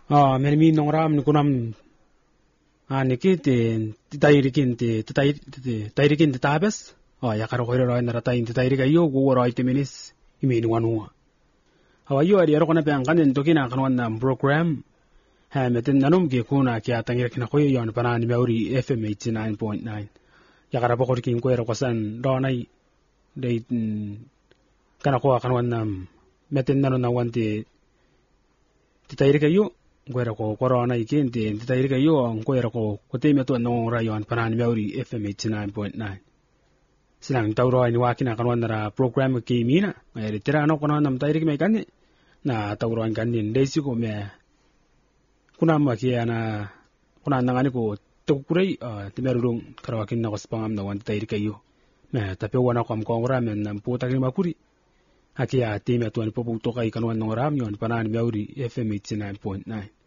Menmi nongram ni kunam niki tayrikin tayrikin tabes yakaro ko ro na ratain tayriga yo go ro itiminis imini wanua awayo ari ro kona pe angkan to kina kan wan program metin nanum ge kuna kya tangir kina ko yon panani meuri FM 89.9 yakara ko kin ko ro kosan do nai dei kana ko kan wan metin nanu na wanti tayriga yo Guera ko corona ikente tayriga yo ang guera ko kutime to no rayon panani meuri FM 89.9 silang tawro ni wakina kanwan na program ke mina ay tira no kono nam tayriga me kan na tawro an kan din desi ko me kuna makia na kuna nangani ko tukurai timerung karawakin na kospangam na wan tayriga yo me tapi wana ko am kongra men nam puta kini makuri akia time to an poputo kay kanwan no ram yon panani meuri FM 89.9